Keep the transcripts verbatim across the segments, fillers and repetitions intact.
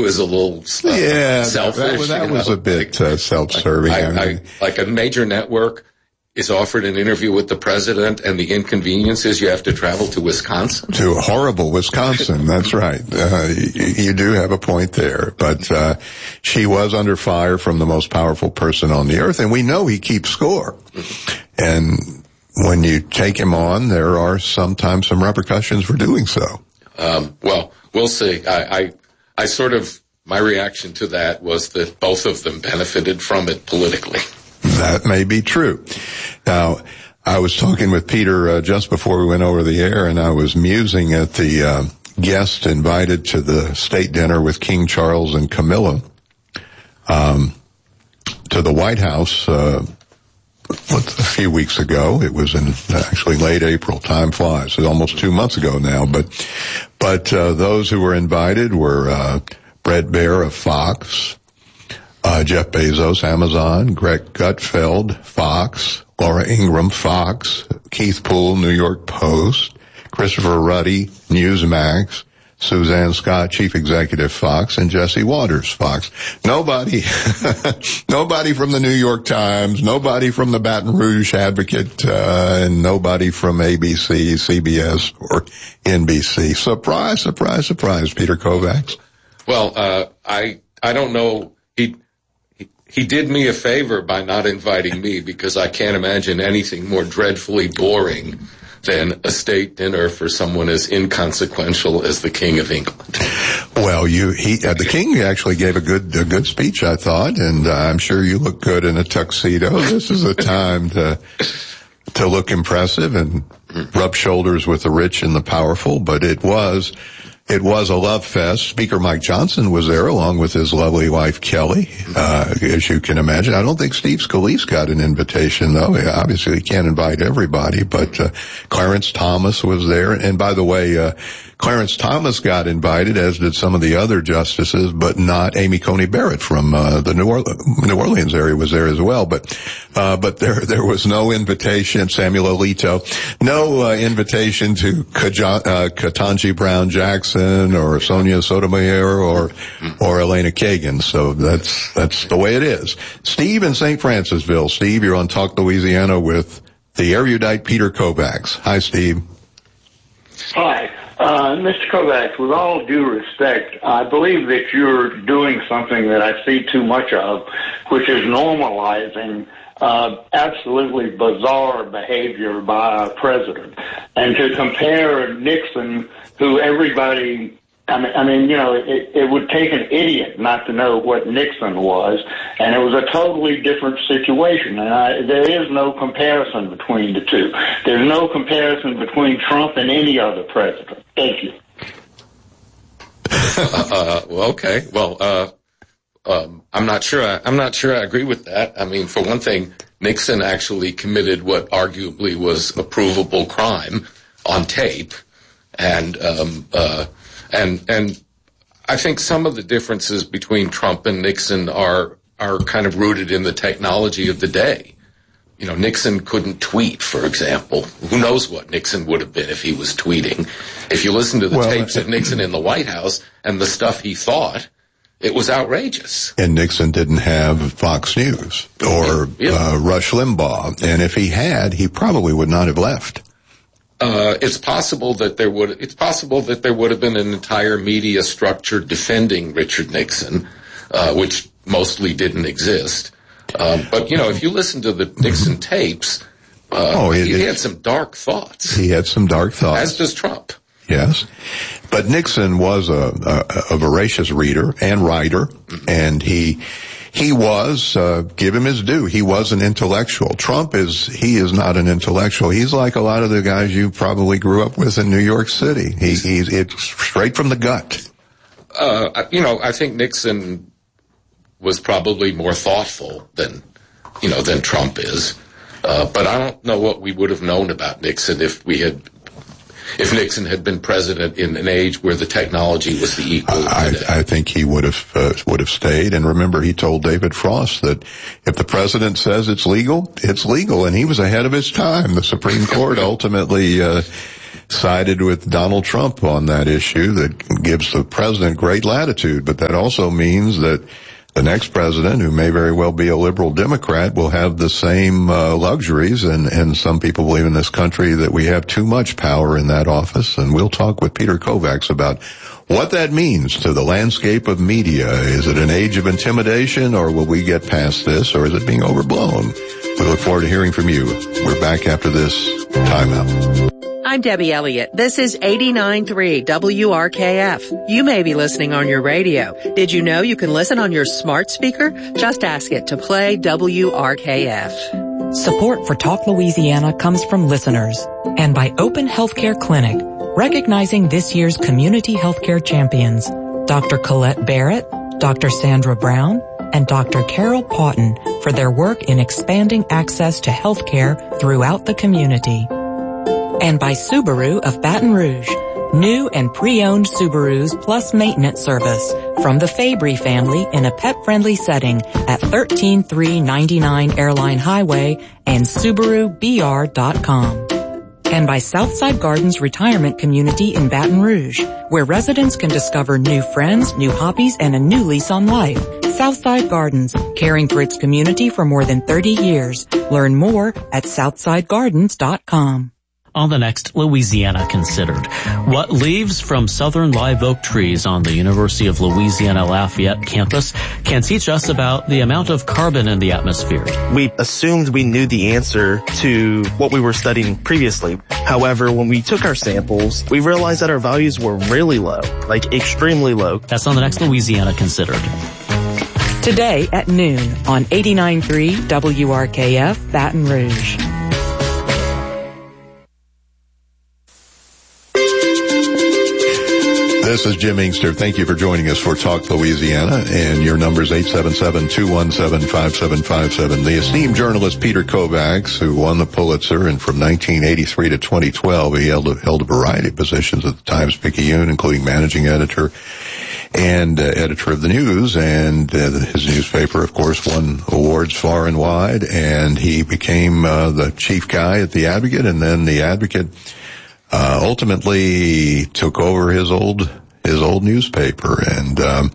is a little uh, yeah, selfish. That, that, that was know? a bit uh, self-serving. Like, I, I mean, I, like a major network is offered an interview with the president, and the inconvenience is you have to travel to Wisconsin. To horrible Wisconsin, that's right. Uh, you, you do have a point there. But uh, she was under fire from the most powerful person on the earth, and we know he keeps score. And when you take him on, there are sometimes some repercussions for doing so. Um, well, we'll see. I, I, I sort of, my reaction to that was that both of them benefited from it politically. That may be true. Now, I was talking with Peter uh, just before we went over the air, and I was musing at the uh, guest invited to the state dinner with King Charles and Camilla um, to the White House uh, a few weeks ago. It was in actually late April. Time flies. It's almost two months ago now. But but uh, those who were invited were uh, Bret Baier of Fox, Uh, Jeff Bezos, Amazon, Greg Gutfeld, Fox, Laura Ingraham, Fox, Keith Poole, New York Post, Christopher Ruddy, Newsmax, Suzanne Scott, Chief Executive, Fox, and Jesse Waters, Fox. Nobody, nobody from the New York Times, nobody from the Baton Rouge Advocate, uh, and nobody from A B C, C B S, or N B C. Surprise, surprise, surprise, Peter Kovacs. Well, uh, I, I don't know. He, He did me a favor by not inviting me, because I can't imagine anything more dreadfully boring than a state dinner for someone as inconsequential as the King of England. Well, you, he, uh, the King actually gave a good, a good speech, I thought, and uh, I'm sure you look good in a tuxedo. This is a time to, to look impressive and rub shoulders with the rich and the powerful, but it was, It was a love fest. Speaker Mike Johnson was there along with his lovely wife, Kelly, uh, as you can imagine. I don't think Steve Scalise got an invitation, though. Obviously, he can't invite everybody, but uh, Clarence Thomas was there. And by the way, uh, Clarence Thomas got invited, as did some of the other justices, but not Amy Coney Barrett from uh, the New, Orle- New Orleans area was there as well. But uh, but there there was no invitation. Samuel Alito, no uh, invitation to Kaja- uh, Ketanji Brown Jackson or Sonia Sotomayor or or Elena Kagan. So that's that's the way it is. Steve in Saint Francisville. Steve, you're on Talk Louisiana with the erudite Peter Kovacs. Hi, Steve. Hi. Uh, Mister Kovacs, with all due respect, I believe that you're doing something that I see too much of, which is normalizing uh, absolutely bizarre behavior by our president. And to compare Nixon, who everybody, I mean, I mean, you know, it, it would take an idiot not to know what Nixon was, and it was a totally different situation. And I, there is no comparison between the two. There's no comparison between Trump and any other president. Thank you. uh, well, okay. Well, uh, um, I'm not sure. I, I'm not sure I agree with that. I mean, for one thing, Nixon actually committed what arguably was a provable crime on tape, and um, uh, and and I think some of the differences between Trump and Nixon are are kind of rooted in the technology of the day. You know, Nixon couldn't tweet, for example. Who knows what Nixon would have been if he was tweeting? If you listen to the well, tapes of Nixon in the White House and the stuff he thought, it was outrageous. And Nixon didn't have Fox News or yeah, yeah. Uh, Rush Limbaugh. And if he had, he probably would not have left. Uh, it's possible that there would, it's possible that there would have been an entire media structure defending Richard Nixon, uh, which mostly didn't exist. Um, but, you know, if you listen to the Nixon tapes, uh, oh, it, he had some dark thoughts. He had some dark thoughts. As does Trump. Yes. But Nixon was a, a, a voracious reader and writer, mm-hmm. and he, he was, uh, give him his due, he was an intellectual. Trump is, he is not an intellectual. He's like a lot of the guys you probably grew up with in New York City. He, he's, it's straight from the gut. Uh, you know, I think Nixon was probably more thoughtful than, you know, than Trump is. Uh, but I don't know what we would have known about Nixon if we had, if Nixon had been president in an age where the technology was the equal. I, I think he would have, uh, would have stayed. And remember, he told David Frost that if the president says it's legal, it's legal. And he was ahead of his time. The Supreme Court ultimately, uh, sided with Donald Trump on that issue that gives the president great latitude. But that also means that the next president, who may very well be a liberal Democrat, will have the same uh, luxuries, and, and some people believe in this country that we have too much power in that office. And we'll talk with Peter Kovacs about what that means to the landscape of media. Is it an age of intimidation, or will we get past this, or is it being overblown? We look forward to hearing from you. We're back after this timeout. I'm Debbie Elliott. This is eighty-nine point three W R K F. You may be listening on your radio. Did you know you can listen on your smart speaker? Just ask it to play W R K F. Support for Talk Louisiana comes from listeners and by Open Healthcare Clinic, recognizing this year's community healthcare champions, Doctor Colette Barrett, Doctor Sandra Brown, and Doctor Carol Paughton for their work in expanding access to healthcare throughout the community. And by Subaru of Baton Rouge, new and pre-owned Subarus plus maintenance service from the Fabry family in a pet-friendly setting at thirteen three ninety-nine Airline Highway and Subaru B R dot com. And by Southside Gardens Retirement Community in Baton Rouge, where residents can discover new friends, new hobbies, and a new lease on life. Southside Gardens, caring for its community for more than thirty years. Learn more at southside gardens dot com. On the next Louisiana Considered, what leaves from southern live oak trees on the University of Louisiana Lafayette campus can teach us about the amount of carbon in the atmosphere. We assumed we knew the answer to what we were studying previously. However, when we took our samples, we realized that our values were really low, like extremely low. That's on the next Louisiana Considered. Today at noon on eighty-nine point three W R K F Baton Rouge. This is Jim Inkster. Thank you for joining us for Talk Louisiana, and your number is eight seven seven, two one seven, five seven five seven. The esteemed journalist Peter Kovacs, who won the Pulitzer, and from nineteen eighty-three to twenty twelve, he held a, held a variety of positions at the Times-Picayune, including managing editor and uh, editor of the news, and uh, his newspaper, of course, won awards far and wide, and he became uh, the chief guy at the Advocate, and then the Advocate Uh, ultimately took over his old, his old newspaper. And, um,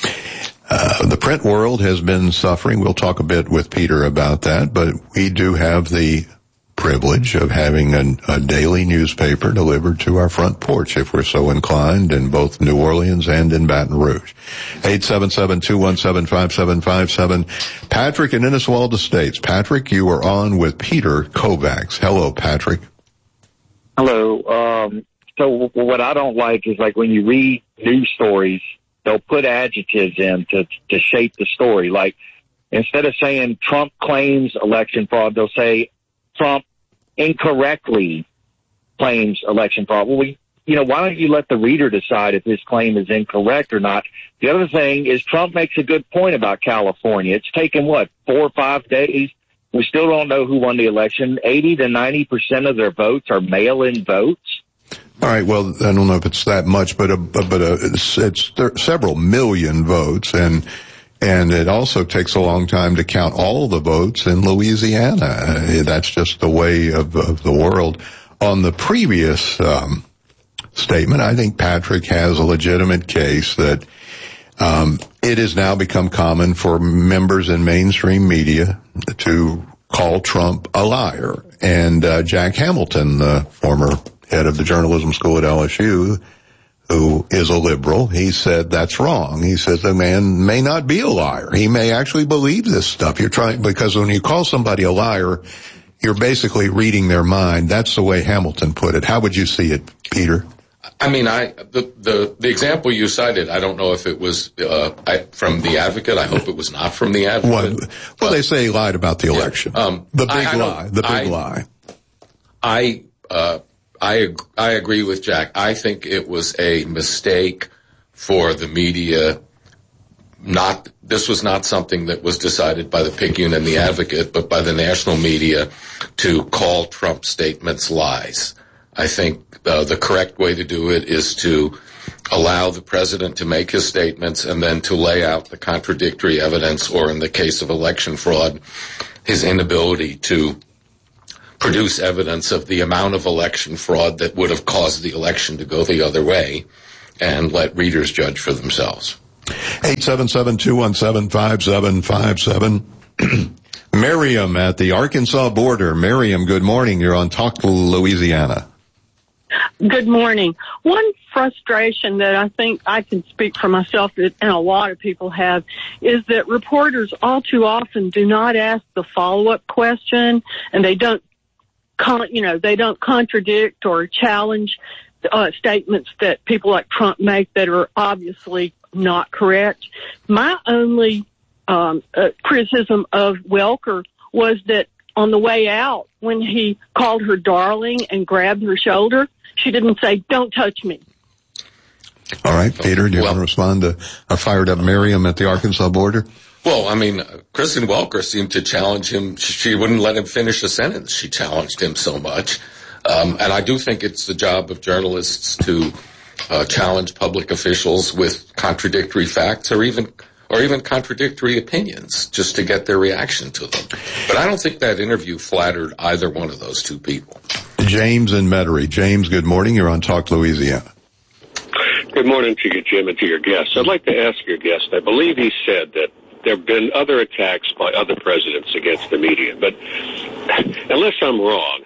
uh, the print world has been suffering. We'll talk a bit with Peter about that, but we do have the privilege of having a, a daily newspaper delivered to our front porch if we're so inclined in both New Orleans and in Baton Rouge. eight seven seven, two one seven, five seven five seven. Patrick in Inniswald Estates. Patrick, you are on with Peter Kovacs. Hello, Patrick. Hello. Um, so what I don't like is like when you read news stories, they'll put adjectives in to, to shape the story. Like instead of saying Trump claims election fraud, they'll say Trump incorrectly claims election fraud. Well, we, you know, why don't you let the reader decide if his claim is incorrect or not? The other thing is Trump makes a good point about California. It's taken, what, four or five days? We still don't know who won the election. eighty to ninety percent of their votes are mail-in votes. All right. Well, I don't know if it's that much, but, a, but, but a, it's, it's there, several million votes. And, and it also takes a long time to count all the votes in Louisiana. Uh, that's just the way of, of the world. On the previous, um, statement, I think Patrick has a legitimate case that, um, it has now become common for members in mainstream media to call Trump a liar. And uh, Jack Hamilton, the former head of the journalism school at L S U, who is a liberal, he said that's wrong. He says the man may not be a liar. He may actually believe this stuff. You're trying, because when you call somebody a liar, you're basically reading their mind. That's the way Hamilton put it. How would you see it, Peter? I mean, I the, the the example you cited, I don't know if it was uh, I, from the Advocate. I hope it was not from the Advocate. Well, well they say he lied about the election. Yeah, um, the big I, I lie. The big I, lie. I uh, I I agree with Jack. I think it was a mistake for the media. Not this was not something that was decided by the Picayune and the Advocate, but by the national media to call Trump statements lies. I think uh, the correct way to do it is to allow the president to make his statements and then to lay out the contradictory evidence, or in the case of election fraud, his inability to produce evidence of the amount of election fraud that would have caused the election to go the other way, and let readers judge for themselves. eight seven seven, two one seven, five seven five seven. Miriam at the Arkansas border. Miriam, good morning. You're on Talk Louisiana. Good morning. One frustration that I think I can speak for myself and a lot of people have is that reporters all too often do not ask the follow-up question, and they don't, con- you know, they don't contradict or challenge uh, statements that people like Trump make that are obviously not correct. My only um, uh, criticism of Welker was that on the way out, when he called her darling and grabbed her shoulder, she didn't say, "Don't touch me." All right, Peter, do you well, want to respond to a fired up Miriam at the Arkansas border? Well, I mean, Kristen Welker seemed to challenge him. She wouldn't let him finish a sentence. She challenged him so much. Um, and I do think it's the job of journalists to uh, challenge public officials with contradictory facts or even or even contradictory opinions just to get their reaction to them. But I don't think that interview flattered either one of those two people. James in Metairie. James, good morning. You're on Talk Louisiana. Good morning to you, Jim, and to your guests. I'd like to ask your guest, I believe he said that there have been other attacks by other presidents against the media, but unless I'm wrong,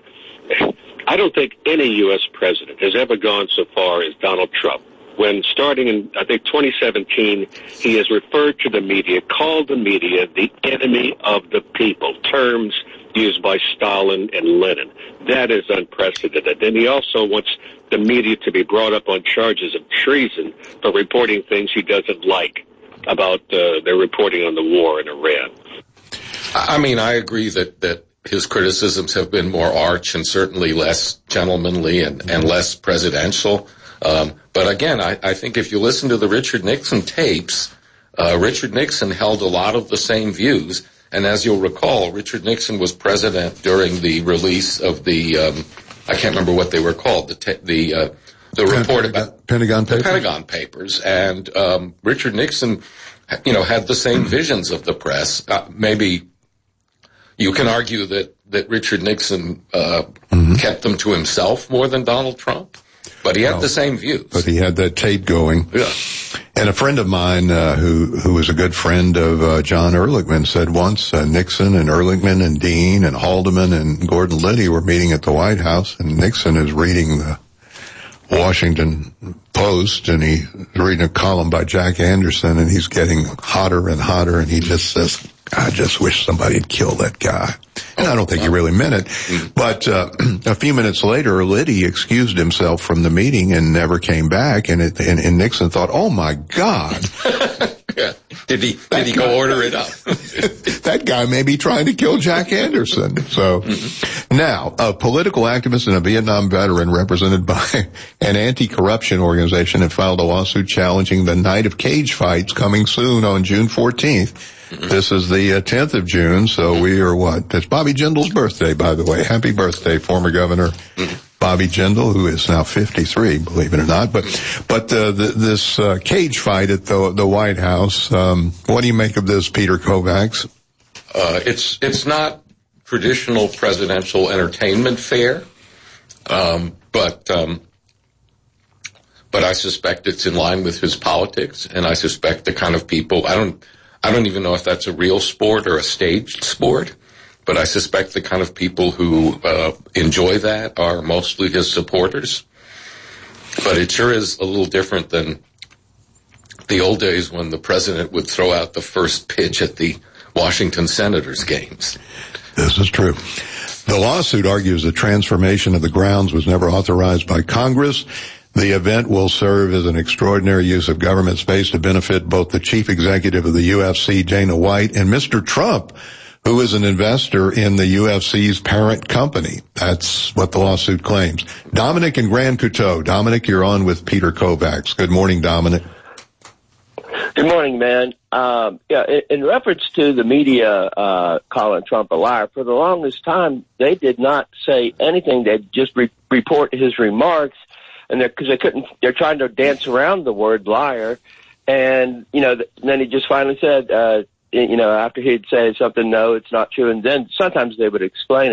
I don't think any U S president has ever gone so far as Donald Trump. When starting in, I think, twenty seventeen, he has referred to the media, called the media the enemy of the people, terms used by Stalin and Lenin. That is unprecedented. And he also wants the media to be brought up on charges of treason for reporting things he doesn't like about uh, their reporting on the war in Iran. I mean, I agree that, that his criticisms have been more arch and certainly less gentlemanly and, and less presidential. Um, but again, I, I think if you listen to the Richard Nixon tapes, uh, Richard Nixon held a lot of the same views. And as you'll recall, Richard Nixon was president during the release of the, um, I can't remember what they were called, the, te- the, uh, the Pen- report about Pentagon the Papers. Pentagon Papers. And, um, Richard Nixon, you know, had the same visions of the press. Uh, maybe you can argue that, that Richard Nixon, uh, mm-hmm. kept them to himself more than Donald Trump. But he had well, the same views. But he had that tape going. Yeah. And a friend of mine, uh, who, who was a good friend of, uh, John Ehrlichman said once, uh, Nixon and Ehrlichman and Dean and Haldeman and Gordon Liddy were meeting at the White House, and Nixon is reading the Washington Post, and he's reading a column by Jack Anderson, and he's getting hotter and hotter, and he just says, "I just wish somebody'd kill that guy." And I don't think he really meant it. But uh, a few minutes later, Liddy excused himself from the meeting and never came back. And, it, and, and Nixon thought, "Oh my God." Yeah. Did he, did he go order it up? That guy may be trying to kill Jack Anderson. So mm-hmm. Now, a political activist and a Vietnam veteran represented by an anti-corruption organization have filed a lawsuit challenging the Night of Cage Fights coming soon on June fourteenth. Mm-hmm. This is the uh, tenth of June, so we are what? It's Bobby Jindal's birthday, by the way. Happy birthday, former Governor mm-hmm. Bobby Jindal, who is now fifty-three, believe it or not. But but uh, the, this uh, cage fight at the the White House, um, what do you make of this, Peter Kovacs? Uh, it's it's not traditional presidential entertainment fare, um, but um, but I suspect it's in line with his politics, and I suspect the kind of people I don't. I don't even know if that's a real sport or a staged sport, but I suspect the kind of people who uh, enjoy that are mostly his supporters. But it sure is a little different than the old days when the president would throw out the first pitch at the Washington Senators games. This is true. The lawsuit argues the transformation of the grounds was never authorized by Congress. The event will serve as an extraordinary use of government space to benefit both the chief executive of the U F C, Dana White, and Mister Trump, who is an investor in the U F C's parent company. That's what the lawsuit claims. Dominic in Grand Coteau. Dominic, you're on with Peter Kovacs. Good morning, Dominic. Good morning, man. Um, yeah, in, in reference to the media uh, calling Trump a liar, for the longest time, they did not say anything. They'd just re- report his remarks. And they're, cause they couldn't, they're trying to dance around the word liar. And, you know, th- then he just finally said, uh, you know, after he'd say something, no, it's not true. And then sometimes they would explain it.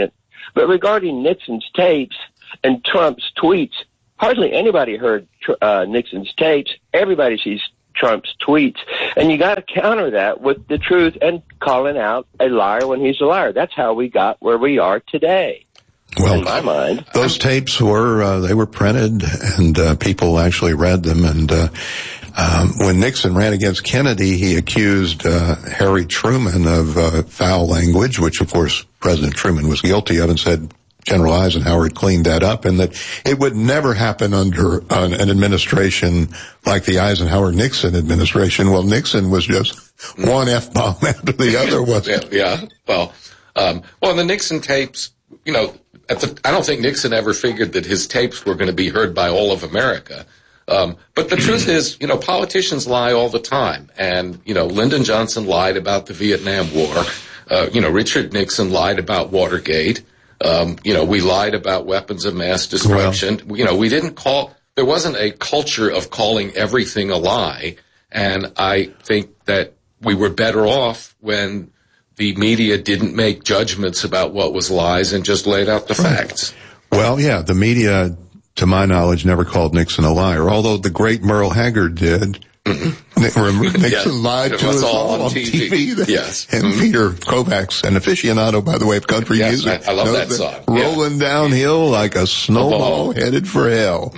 But regarding Nixon's tapes and Trump's tweets, hardly anybody heard uh, Nixon's tapes. Everybody sees Trump's tweets. And you got to counter that with the truth and calling out a liar when he's a liar. That's how we got where we are today. Well, in my mind, those tapes were, uh, they were printed and, uh, people actually read them. And, uh, um, when Nixon ran against Kennedy, he accused, uh, Harry Truman of, uh, foul language, which of course President Truman was guilty of, and said General Eisenhower had cleaned that up and that it would never happen under uh, an administration like the Eisenhower-Nixon administration. Well, Nixon was just one F-bomb after the other, wasn't it? Yeah, yeah. Well, um, well, the Nixon tapes, you know, At the, I don't think Nixon ever figured that his tapes were going to be heard by all of America. Um, but the truth is, you know, politicians lie all the time. And, you know, Lyndon Johnson lied about the Vietnam War. Uh, you know, Richard Nixon lied about Watergate. Um, you know, we lied about weapons of mass destruction. Well, you know, we didn't call, there wasn't a culture of calling everything a lie. And I think that we were better off when the media didn't make judgments about what was lies and just laid out the right. facts. Well, yeah, the media, to my knowledge, never called Nixon a liar, although the great Merle Haggard did. Remember, Nixon yes, lied to us all on, on T V. T V. Yes. And mm-hmm. Peter Kovacs, an aficionado, by the way, of country yes, music. I, I love that song. Rolling yeah. downhill like a snowball headed for hell.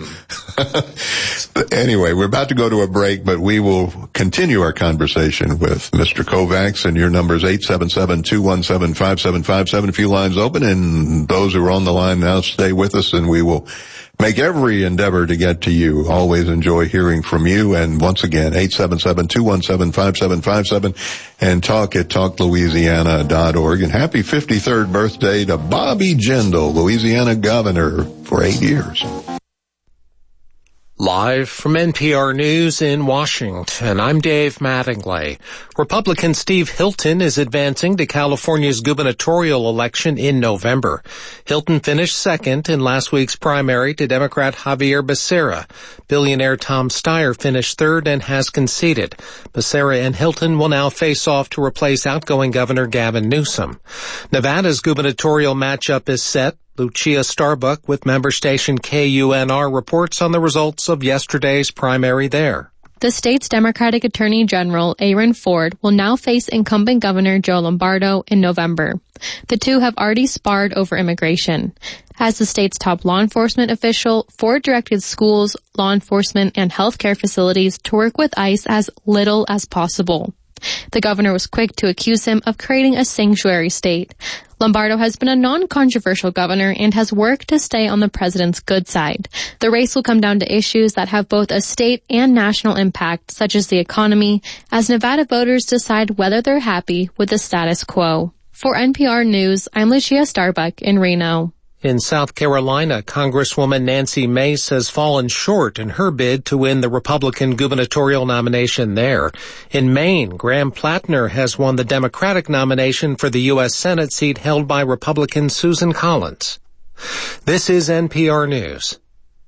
Mm. Anyway, we're about to go to a break, but we will continue our conversation with Mister Kovacs, and your number is eight seven seven, two one seven, five seven five seven. A few lines open, and those who are on the line now, stay with us, and we will make every endeavor to get to you. Always enjoy hearing from you. And once again, eight seven seven, two one seven, five seven five seven and talk at talk louisiana dot org. And happy fifty-third birthday to Bobby Jindal, Louisiana governor for eight years. Live from N P R News in Washington, I'm Dave Mattingly. Republican Steve Hilton is advancing to California's gubernatorial election in November. Hilton finished second in last week's primary to Democrat Javier Becerra. Billionaire Tom Steyer finished third and has conceded. Becerra and Hilton will now face off to replace outgoing Governor Gavin Newsom. Nevada's gubernatorial matchup is set. Lucia Starbuck with member station K U N R reports on the results of yesterday's primary there. The state's Democratic Attorney General, Aaron Ford, will now face incumbent Governor Joe Lombardo in November. The two have already sparred over immigration. As the state's top law enforcement official, Ford directed schools, law enforcement, and healthcare facilities to work with ICE as little as possible. The governor was quick to accuse him of creating a sanctuary state. Lombardo has been a non-controversial governor and has worked to stay on the president's good side. The race will come down to issues that have both a state and national impact, such as the economy, as Nevada voters decide whether they're happy with the status quo. For N P R News, I'm Lucia Starbuck in Reno. In South Carolina, Congresswoman Nancy Mace has fallen short in her bid to win the Republican gubernatorial nomination there. In Maine, Graham Plattner has won the Democratic nomination for the U S Senate seat held by Republican Susan Collins. This is N P R News.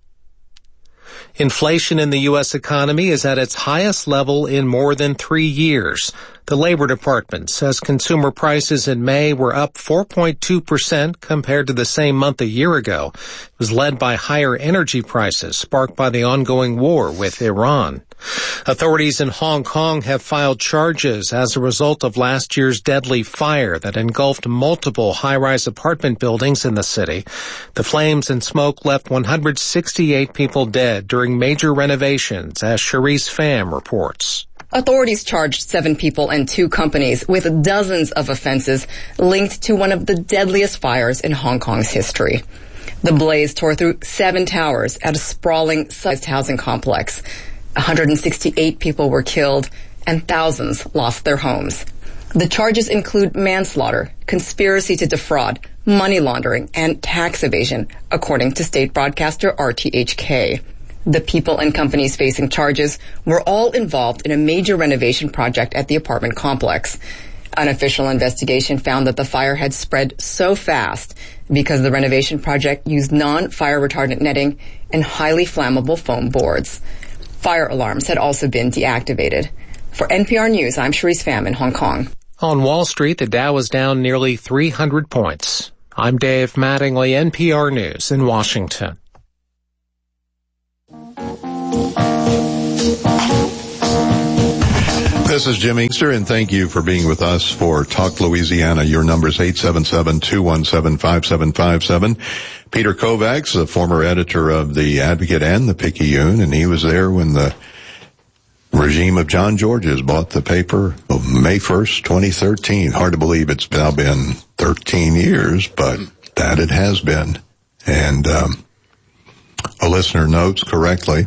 Inflation in the U S economy is at its highest level in more than three years. The Labor Department says consumer prices in May were up four point two percent compared to the same month a year ago. It was led by higher energy prices sparked by the ongoing war with Iran. Authorities in Hong Kong have filed charges as a result of last year's deadly fire that engulfed multiple high-rise apartment buildings in the city. The flames and smoke left one hundred sixty-eight people dead during major renovations, as Charisse Pham reports. Authorities charged seven people and two companies with dozens of offenses linked to one of the deadliest fires in Hong Kong's history. The blaze tore through seven towers at a sprawling sized housing complex. one hundred sixty-eight people were killed and thousands lost their homes. The charges include manslaughter, conspiracy to defraud, money laundering, and tax evasion, according to state broadcaster R T H K. The people and companies facing charges were all involved in a major renovation project at the apartment complex. An official investigation found that the fire had spread so fast because the renovation project used non-fire retardant netting and highly flammable foam boards. Fire alarms had also been deactivated. For N P R News, I'm Charisse Pham in Hong Kong. On Wall Street, the Dow was down nearly three hundred points. I'm Dave Mattingly, N P R News in Washington. This is Jim Inkster, and thank you for being with us for Talk Louisiana. Your number is eight seven seven, two one seven, five seven five seven. Peter Kovacs, the former editor of The Advocate and The Picayune, and he was there when the regime of John Georges bought the paper on May first, twenty thirteen. Hard to believe it's now been thirteen years, but that it has been. And um, a listener notes correctly,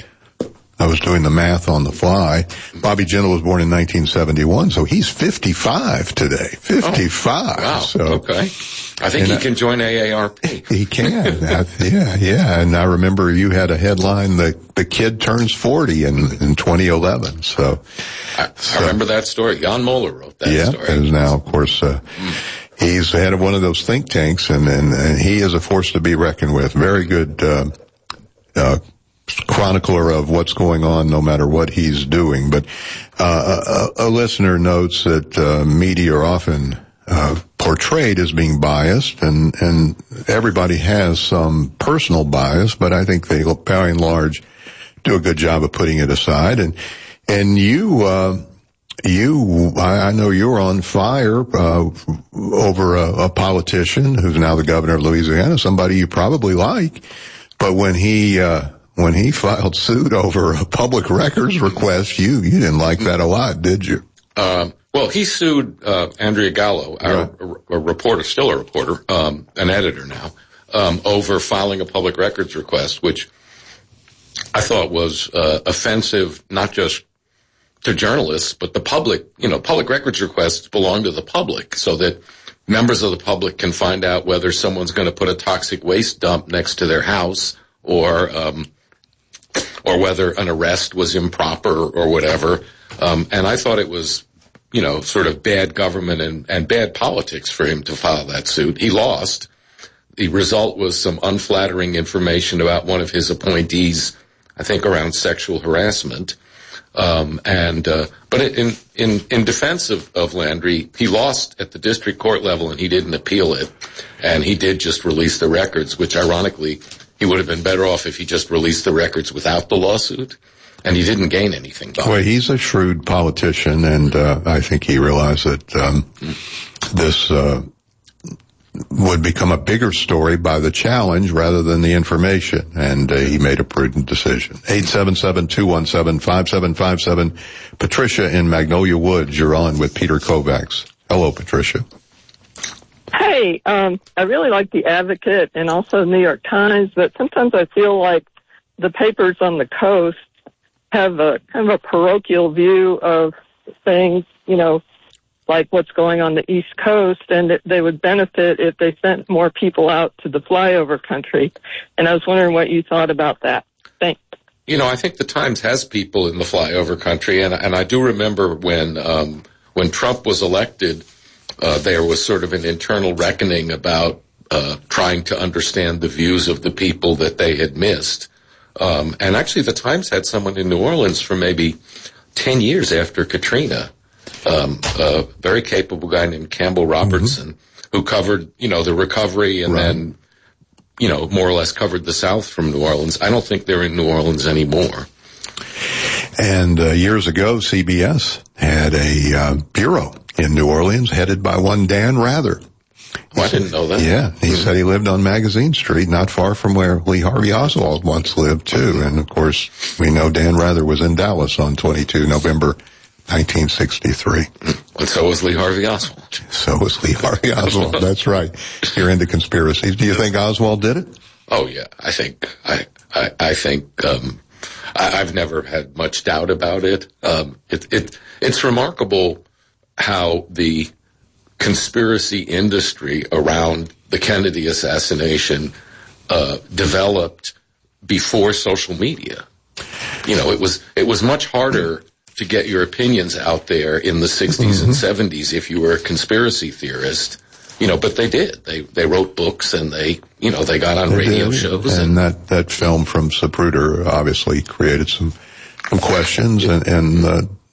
I was doing the math on the fly. Bobby Jindal was born in nineteen seventy-one, so he's fifty-five today. fifty-five. Oh, wow. So, okay. I think he can join A A R P. He can. uh, yeah, yeah. And I remember you had a headline, the, the kid turns forty in, in twenty eleven. So I, so, I remember that story. Jan Moeller wrote that yeah, story. And now, of course, uh, mm. he's head of one of those think tanks, and, and, and he is a force to be reckoned with. Very good, uh, uh, chronicler of what's going on no matter what he's doing. But uh, a, a listener notes that uh, media are often uh, portrayed as being biased, and, and everybody has some personal bias, but I think they, by and large, do a good job of putting it aside. And and you, uh, you, I, I know you're on fire uh, over a, a politician who's now the governor of Louisiana, somebody you probably like, but when he uh, when he filed suit over a public records request, you you didn't like that a lot, did you? Um, well, he sued uh, Andrea Gallo, our, right. a, a reporter, still a reporter, um, an editor now, um, over filing a public records request, which I thought was uh, offensive, not just to journalists, but the public. You know, public records requests belong to the public, so that members of the public can find out whether someone's going to put a toxic waste dump next to their house, or um, or whether an arrest was improper or whatever. Um, and I thought it was, you know, sort of bad government and, and bad politics for him to file that suit. He lost. The result was some unflattering information about one of his appointees, I think around sexual harassment. Um, and, uh, but in, in, in defense of, of Landry, he lost at the district court level and he didn't appeal it. And he did just release the records, which ironically, he would have been better off if he just released the records without the lawsuit. And he didn't gain anything by it. Well, he's a shrewd politician, and uh, I think he realized that um, this uh, would become a bigger story by the challenge rather than the information, and uh, he made a prudent decision. eight seven seven, two one seven, five seven five seven. Patricia in Magnolia Woods, you're on with Peter Kovacs. Hello, Patricia. Hey, um, I really like The Advocate and also New York Times, but sometimes I feel like the papers on the coast have a kind of a parochial view of things, you know, like what's going on the East Coast, and that they would benefit if they sent more people out to the flyover country. And I was wondering what you thought about that. Thanks. You know, I think the Times has people in the flyover country, and, and I do remember when um, when Trump was elected, uh, there was sort of an internal reckoning about uh, trying to understand the views of the people that they had missed. Um, and actually the Times had someone in New Orleans for maybe ten years after Katrina, um, a very capable guy named Campbell Robertson, mm-hmm. who covered, you know, the recovery and right. then, you know, more or less covered the South from New Orleans. I don't think they're in New Orleans anymore. And uh, years ago, C B S had a uh, bureau in New Orleans headed by one Dan Rather. Well, I didn't know that. Yeah, he mm-hmm. said he lived on Magazine Street, not far from where Lee Harvey Oswald once lived, too. And, of course, we know Dan Rather was in Dallas on the twenty-second of November, nineteen sixty-three. And so was Lee Harvey Oswald. So was Lee Harvey Oswald. That's right. You're into conspiracies. Do you think Oswald did it? Oh, yeah. I think, I, I, I think, um, I, I've never had much doubt about it. Um, it, it, it's remarkable how the conspiracy industry around the Kennedy assassination uh, developed before social media. You know, it was it was much harder to get your opinions out there in the sixties mm-hmm. and seventies if you were a conspiracy theorist. You know, but they did. They they wrote books and they you know they got on they radio did. shows. And, and that that film from Zapruder obviously created some some questions and and. Uh,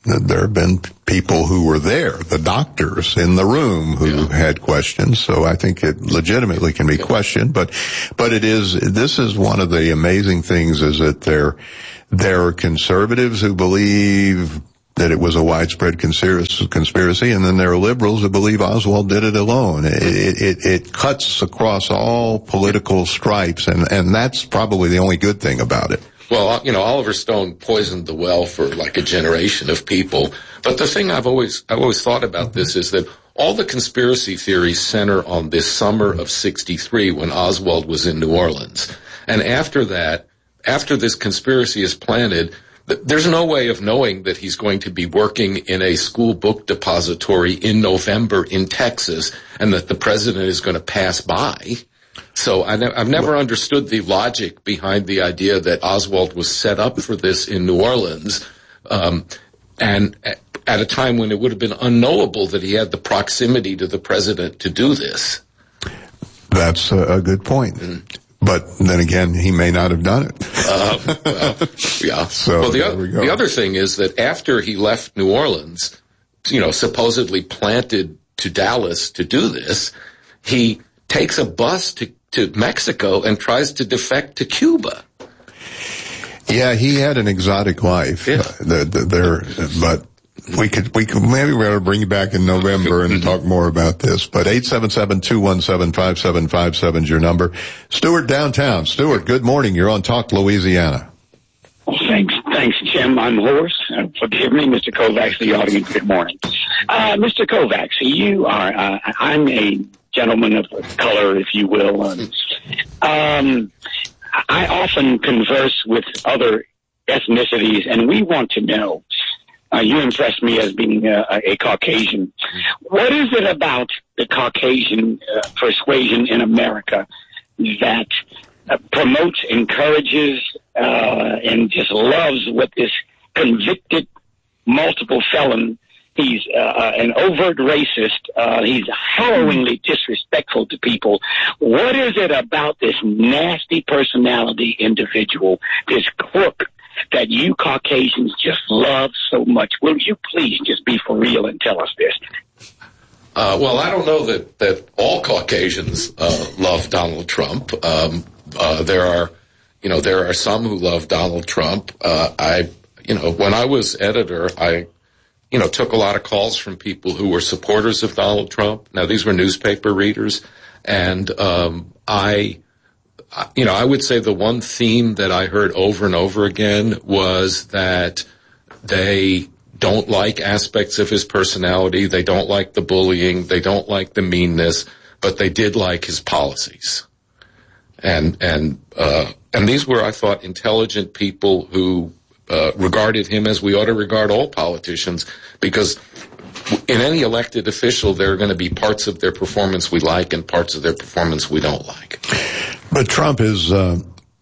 there have been people who were there, the doctors in the room who yeah. had questions. So I think it legitimately can be questioned, but, but it is, this is one of the amazing things is that there, there are conservatives who believe that it was a widespread conspiracy, and then there are liberals who believe Oswald did it alone. It, it, it cuts across all political stripes, and, and that's probably the only good thing about it. Well, you know, Oliver Stone poisoned the well for like a generation of people. But the thing I've always, I've always thought about this is that all the conspiracy theories center on this summer of sixty-three when Oswald was in New Orleans. And after that, after this conspiracy is planted, there's no way of knowing that he's going to be working in a school book depository in November in Texas and that the president is going to pass by. So I ne- I've never understood the logic behind the idea that Oswald was set up for this in New Orleans, um, and at a time when it would have been unknowable that he had the proximity to the president to do this. That's a, a good point. Mm. But then again, he may not have done it. uh, well, yeah. So well, the, there we go. the other thing is that after he left New Orleans, you know, supposedly planted to Dallas to do this, he takes a bus to, to Mexico and tries to defect to Cuba. Yeah, he had an exotic life. Yeah. Uh, the, the, there, but we could, we could, maybe we ought to bring you back in November and talk more about this. But eight seven seven, two one seven, five seven five seven is your number. Stuart downtown. Stuart, good morning. You're on Talk Louisiana. Thanks, thanks, Jim. I'm hoarse. Uh, forgive me, Mister Kovacs, the audience. Good morning. Uh, Mister Kovacs, you are, uh, I'm a gentleman of color, if you will. Um, um, I often converse with other ethnicities, and we want to know, uh, you impressed me as being a, a Caucasian. What is it about the Caucasian uh, persuasion in America that uh, promotes, encourages, uh, and just loves what this convicted multiple felon, he's uh, an overt racist, uh, he's harrowingly disrespectful to people. What is it about this nasty personality individual, this crook, that you Caucasians just love so much? Will you please just be for real and tell us this? Uh, well, I don't know that, that all Caucasians uh, love Donald Trump. Um, uh, there are, you know, there are some who love Donald Trump. Uh, I, you know, when I was editor, I, you know, took a lot of calls from people who were supporters of Donald Trump. Now, these were newspaper readers, and um, I, you know, I would say the one theme that I heard over and over again was that they don't like aspects of his personality. They don't like the bullying. They don't like the meanness, but they did like his policies. And, and, uh, and these were, I thought, intelligent people who, uh, regarded him as we ought to regard all politicians, because in any elected official, there are going to be parts of their performance we like and parts of their performance we don't like. But Trump is, uh,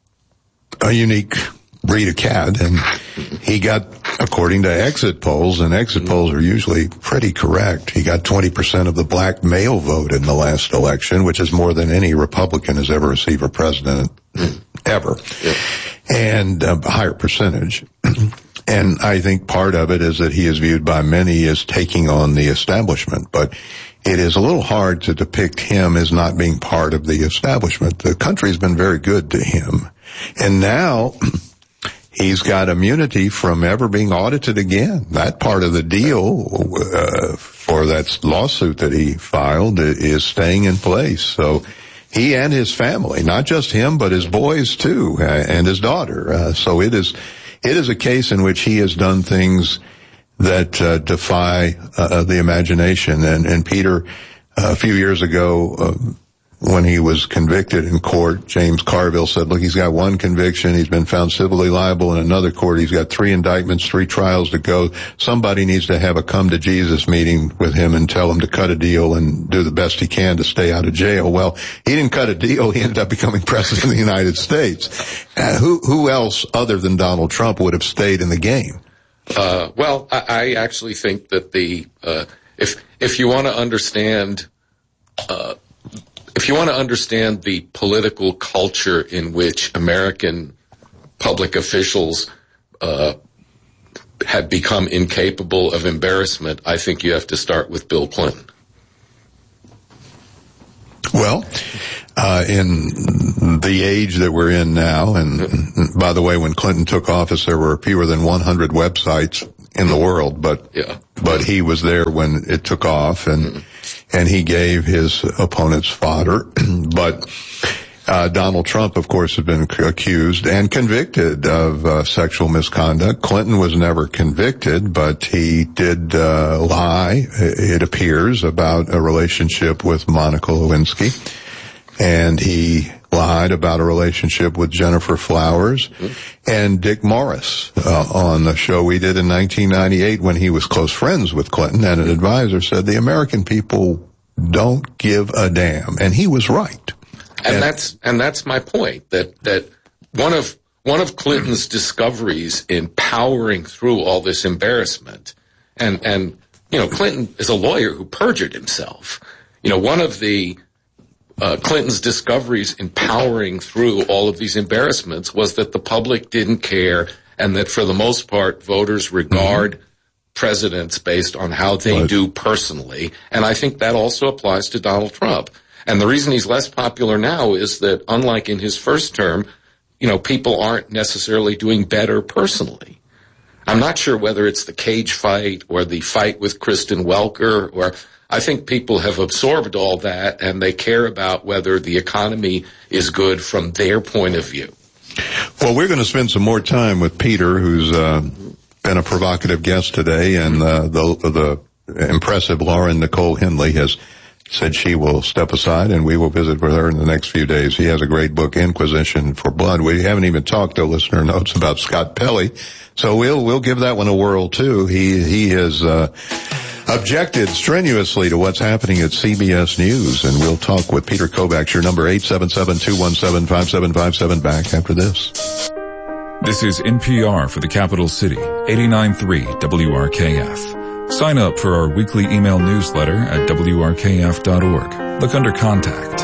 a unique breed of cat, and he got, according to exit polls, and exit polls are usually pretty correct, he got twenty percent of the black male vote in the last election, which is more than any Republican has ever received for president, ever. Yeah. And a higher percentage. And I think part of it is that he is viewed by many as taking on the establishment, but it is a little hard to depict him as not being part of the establishment. The country's been very good to him. And now he's got immunity from ever being audited again. That part of the deal uh, for that lawsuit that he filed is staying in place. So he and his family, not just him, but his boys too, uh, and his daughter. Uh, so it is, it is a case in which he has done things that uh, defy uh, the imagination. And, and Peter, uh, a few years ago, uh, when he was convicted in court, James Carville said, look, he's got one conviction. He's been found civilly liable in another court. He's got three indictments, three trials to go. Somebody needs to have a come to Jesus meeting with him and tell him to cut a deal and do the best he can to stay out of jail. Well, he didn't cut a deal. He ended up becoming president of the United States. Uh, who, who else other than Donald Trump would have stayed in the game? Uh, well, I, I actually think that the, uh, if, if you want to understand, uh, If you want to understand the political culture in which American public officials uh, had become incapable of embarrassment, I think you have to start with Bill Clinton. Well, uh, in the age that we're in now, and mm-hmm. by the way, when Clinton took office, there were fewer than one hundred websites in the world, but yeah. but he was there when it took off, and mm-hmm. and he gave his opponents fodder. But uh, Donald Trump, of course, has been accused and convicted of uh, sexual misconduct. Clinton was never convicted, but he did uh, lie, it appears, about a relationship with Monica Lewinsky. And he lied about a relationship with Jennifer Flowers mm-hmm. and Dick Morris uh, on the show we did in nineteen ninety-eight when he was close friends with Clinton, and an advisor said the American people don't give a damn. And he was right. And, and that's and that's my point, that that one of one of Clinton's discoveries in powering through all this embarrassment, and and you know, Clinton is a lawyer who perjured himself. You know, one of the Uh, Clinton's discoveries in powering through all of these embarrassments was that the public didn't care, and that for the most part, voters regard mm-hmm. presidents based on how they right. do personally. And I think that also applies to Donald Trump. And the reason he's less popular now is that, unlike in his first term, you know, people aren't necessarily doing better personally. I'm not sure whether it's the cage fight or the fight with Kristen Welker, or I think people have absorbed all that, and they care about whether the economy is good from their point of view. Well, we're going to spend some more time with Peter, who's uh, been a provocative guest today, and uh, the the impressive Lauren Nicole Hindley has said she will step aside, and we will visit with her in the next few days. He has a great book, Inquisition for Blood. We haven't even talked to listener notes about Scott Pelley, so we'll we'll give that one a whirl too. He he has uh, objected strenuously to what's happening at C B S News, and we'll talk with Peter Kovacs. Your number eight seven seven, two one seven, five seven five seven. Back after this. This is N P R for the capital city, eighty-nine point three W R K F. Sign up for our weekly email newsletter at W R K F dot org. Look under Contact.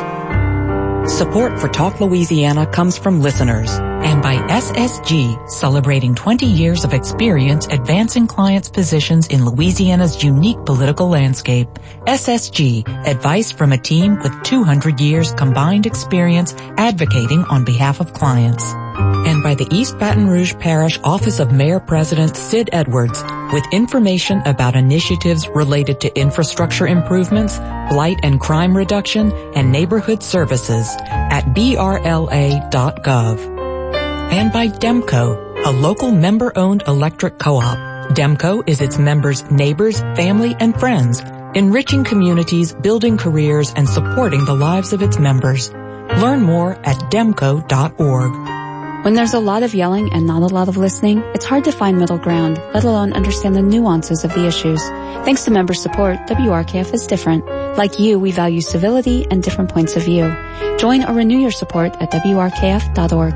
Support for Talk Louisiana comes from listeners and by S S G, celebrating twenty years of experience advancing clients' positions in Louisiana's unique political landscape. S S G, advice from a team with two hundred years combined experience advocating on behalf of clients. And by the East Baton Rouge Parish Office of Mayor President Sid Edwards, with information about initiatives related to infrastructure improvements, blight and crime reduction, and neighborhood services at B R L A dot gov. And by Demco, a local member-owned electric co-op. Demco is its members' neighbors, family, and friends, enriching communities, building careers, and supporting the lives of its members. Learn more at demco dot org. When there's a lot of yelling and not a lot of listening, it's hard to find middle ground, let alone understand the nuances of the issues. Thanks to member support, W R K F is different. Like you, we value civility and different points of view. Join or renew your support at W R K F dot org.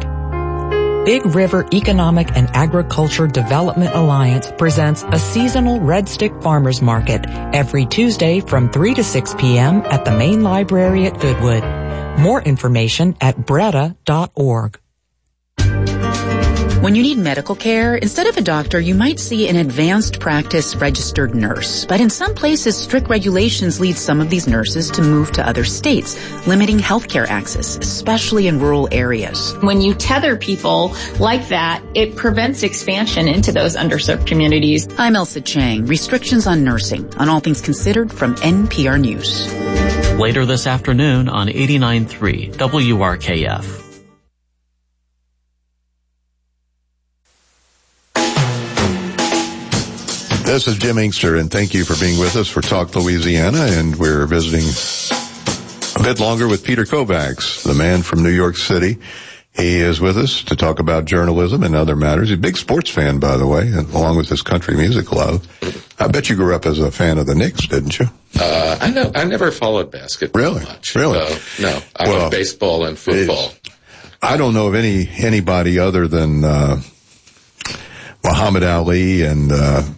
Big River Economic and Agriculture Development Alliance presents a seasonal Red Stick Farmers Market every Tuesday from three to six p.m. at the main library at Goodwood. More information at breda dot org. When you need medical care, instead of a doctor, you might see an advanced practice registered nurse. But in some places, strict regulations lead some of these nurses to move to other states, limiting healthcare access, especially in rural areas. When you tether people like that, it prevents expansion into those underserved communities. I'm Elsa Chang. Restrictions on nursing, on All Things Considered from N P R News. Later this afternoon on eighty-nine point three W R K F. This is Jim Inkster, and thank you for being with us for Talk Louisiana, and we're visiting a bit longer with Peter Kovacs, the man from New York City. He is with us to talk about journalism and other matters. He's a big sports fan, by the way, and along with his country music love. I bet you grew up as a fan of the Knicks, didn't you? Uh, I know. I never followed basketball really? much. Really? So, no, I well, love baseball and football. I don't know of any anybody other than uh Muhammad Ali and uh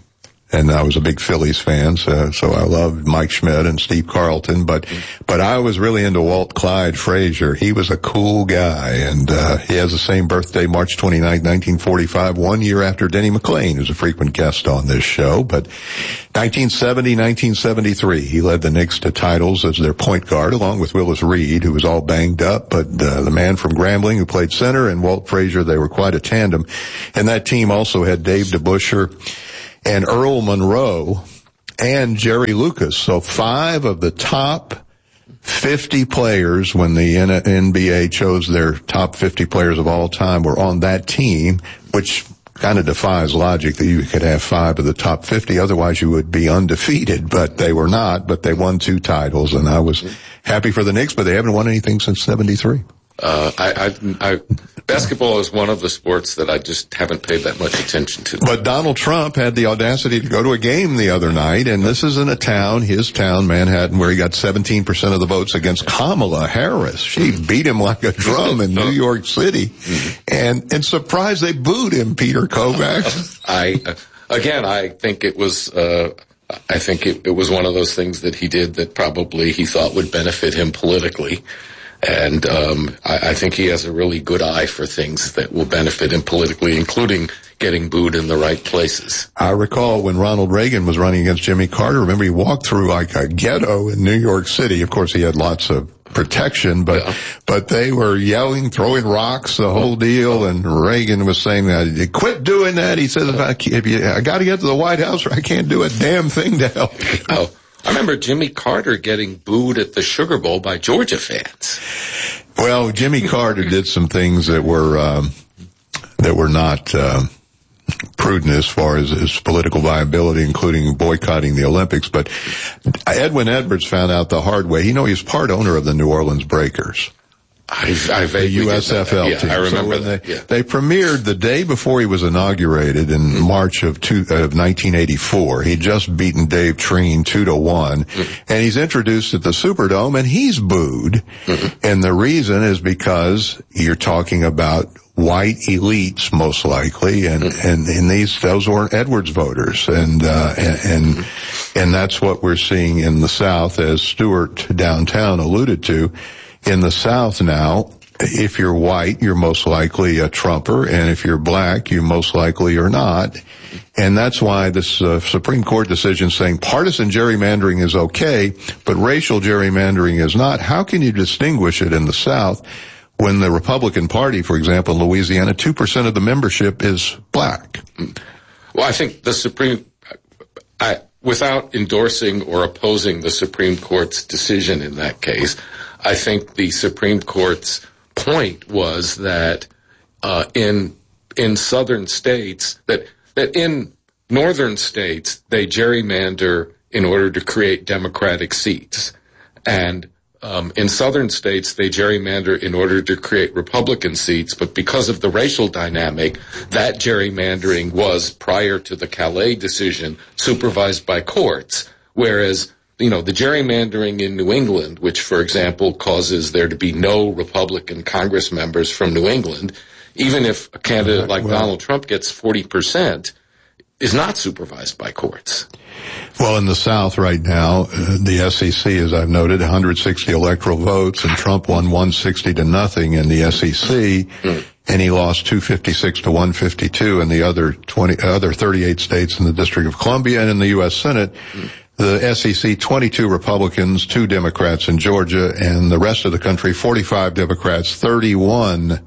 and I was a big Phillies fan, so, so I loved Mike Schmidt and Steve Carlton, but, but I was really into Walt Clyde Frazier. He was a cool guy, and, uh, he has the same birthday, March twenty-ninth, nineteen forty-five, one year after Denny McLain, who's a frequent guest on this show, but nineteen seventy, nineteen seventy-three, he led the Knicks to titles as their point guard, along with Willis Reed, who was all banged up, but, uh, the man from Grambling who played center, and Walt Frazier, they were quite a tandem. And that team also had Dave DeBusschere and Earl Monroe and Jerry Lucas. So five of the top fifty players, when the N B A chose their top fifty players of all time, were on that team, which kind of defies logic that you could have five of the top fifty. Otherwise, you would be undefeated, but they were not. But they won two titles, and I was happy for the Knicks, but they haven't won anything since seventy-three. Uh, I, I, I, basketball is one of the sports that I just haven't paid that much attention to. But Donald Trump had the audacity to go to a game the other night, and this is in a town, his town, Manhattan, where he got seventeen percent of the votes against Kamala Harris. She beat him like a drum in New York City. And, and surprised they booed him, Peter Kovacs. I, uh, again, I think it was, uh, I think it, it was one of those things that he did that probably he thought would benefit him politically. And um I, I think he has a really good eye for things that will benefit him politically, including getting booed in the right places. I recall when Ronald Reagan was running against Jimmy Carter, remember he walked through like a ghetto in New York City. Of course, he had lots of protection, but yeah. but they were yelling, throwing rocks, the whole deal, and Reagan was saying that, quit doing that. He says, if I, if you, I got to get to the White House or I can't do a damn thing to help you. Oh. I remember Jimmy Carter getting booed at the Sugar Bowl by Georgia fans. Well, Jimmy Carter did some things that were um, that were not uh, prudent as far as his political viability, including boycotting the Olympics. But Edwin Edwards found out the hard way. You know, he's part owner of the New Orleans Breakers. I, I the U S F L yeah, team. I remember so that. They, yeah. they premiered the day before he was inaugurated in mm-hmm. March of, two, of nineteen eighty-four. He'd just beaten Dave Treen two to one, mm-hmm. and he's introduced at the Superdome, and he's booed. Mm-hmm. And the reason is because you're talking about white elites, most likely, and mm-hmm. and, and these those weren't Edwards voters, and uh, and and, mm-hmm. and that's what we're seeing in the South, as Stuart downtown alluded to. In the South now, if you're white, you're most likely a Trumper, and if you're black, you most likely are not. And that's why this uh, Supreme Court decision saying partisan gerrymandering is okay, but racial gerrymandering is not. How can you distinguish it in the South when the Republican Party, for example, in Louisiana, two percent of the membership is black? Well, I think the Supreme, I, without endorsing or opposing the Supreme Court's decision in that case, I think the Supreme Court's point was that uh in in southern states, that that in northern states they gerrymander in order to create Democratic seats, and um in southern states they gerrymander in order to create Republican seats. But because of the racial dynamic, that gerrymandering was, prior to the Calais decision, supervised by courts, whereas you know, the gerrymandering in New England, which, for example, causes there to be no Republican Congress members from New England, even if a candidate like well, Donald Trump gets forty percent, is not supervised by courts. Well, in the South right now, uh, the S E C, as I've noted, one hundred sixty electoral votes, and Trump won one sixty to nothing in the S E C, mm. and he lost two fifty-six to one fifty-two in the other twenty, other thirty-eight states in the District of Columbia, and in the U S Senate. Mm. The S E C, twenty-two Republicans, two Democrats in Georgia, and the rest of the country, forty-five Democrats, thirty-one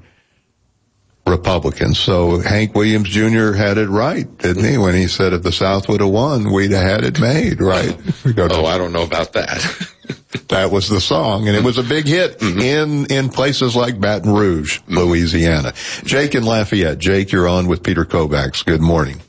Republicans. So Hank Williams Junior had it right, didn't he, when he said if the South would have won, we'd have had it made, right? Oh, I don't know about that. That was the song, and it was a big hit mm-hmm. in in places like Baton Rouge, mm-hmm. Louisiana. Jake in Lafayette. Jake, you're on with Peter Kovacs. Good morning.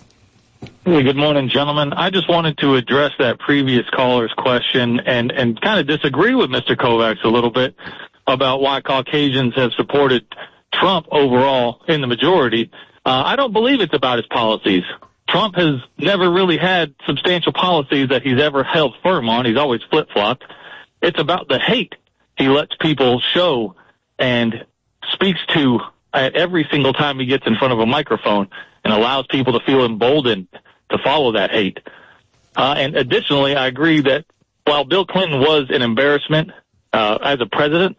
Hey, good morning, gentlemen. I just wanted to address that previous caller's question and, and kind of disagree with Mister Kovacs a little bit about why Caucasians have supported Trump overall in the majority. Uh, I don't believe it's about his policies. Trump has never really had substantial policies that he's ever held firm on. He's always flip-flopped. It's about the hate he lets people show and speaks to at every single time he gets in front of a microphone, and allows people to feel emboldened to follow that hate. Uh, and additionally, I agree that while Bill Clinton was an embarrassment uh, as a president,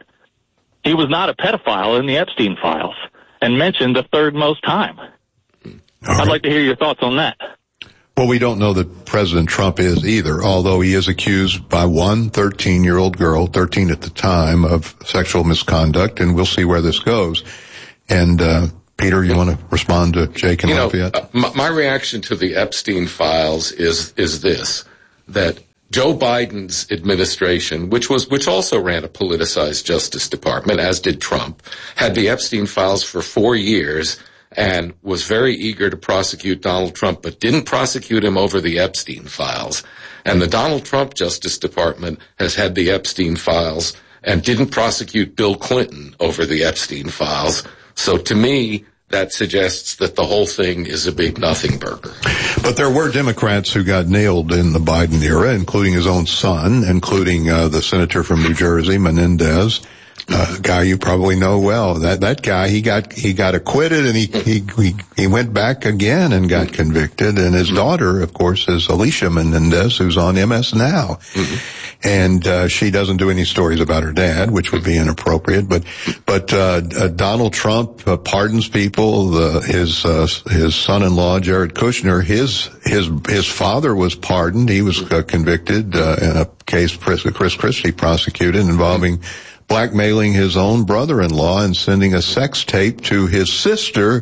he was not a pedophile in the Epstein files and mentioned the third most time. All I'd right. like to hear your thoughts on that. Well, we don't know that President Trump is either, although he is accused by one thirteen-year-old girl, thirteen at the time, of sexual misconduct, and we'll see where this goes. And, uh, Peter, you want to respond to Jake and you know, Lafayette? Uh, my, my reaction to the Epstein files is, is this, that Joe Biden's administration, which was, which also ran a politicized Justice Department, as did Trump, had the Epstein files for four years and was very eager to prosecute Donald Trump, but didn't prosecute him over the Epstein files. And the Donald Trump Justice Department has had the Epstein files and didn't prosecute Bill Clinton over the Epstein files. So to me, that suggests that the whole thing is a big nothing burger. But there were Democrats who got nailed in the Biden era, including his own son, including uh, the senator from New Jersey, Menendez. Uh, guy you probably know well. That that guy, he got he got acquitted, and he he he, he went back again and got convicted. And his daughter, of course, is Alicia Menendez, who's on M S Now, mm-hmm. and uh, she doesn't do any stories about her dad, which would be inappropriate. But but uh, uh, Donald Trump uh, pardons people. The, his uh, his son-in-law Jared Kushner, his his his father was pardoned. He was uh, convicted uh, in a case Chris Christie prosecuted involving blackmailing his own brother-in-law and sending a sex tape to his sister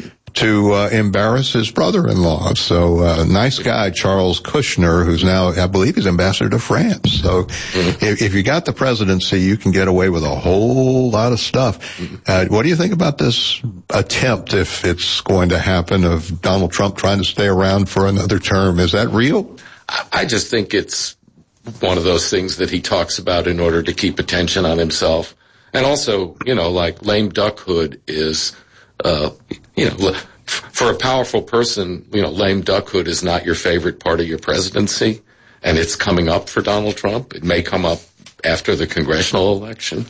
to uh, embarrass his brother-in-law. So, uh, nice guy, Charles Kushner, who's now, I believe, he's ambassador to France. So, mm-hmm. if, if you got the presidency, you can get away with a whole lot of stuff. Mm-hmm. Uh, what do you think about this attempt, if it's going to happen, of Donald Trump trying to stay around for another term? Is that real? I just think it's one of those things that he talks about in order to keep attention on himself. And also, you know, like lame duckhood is, uh, you know, for a powerful person, you know, lame duckhood is not your favorite part of your presidency. And it's coming up for Donald Trump. It may come up after the congressional election.